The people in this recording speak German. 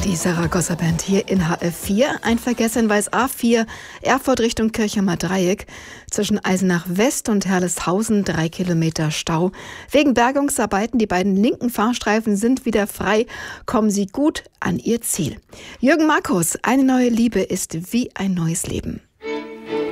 Die Saragossa Band hier in HF4. Ein Verkehr in Weiß A4, Erfurt Richtung Kirchheimer Dreieck. Zwischen Eisenach West und Herleshausen 3 Kilometer Stau. Wegen Bergungsarbeiten, die beiden linken Fahrstreifen sind wieder frei. Kommen Sie gut an Ihr Ziel. Jürgen Markus, eine neue Liebe ist wie ein neues Leben.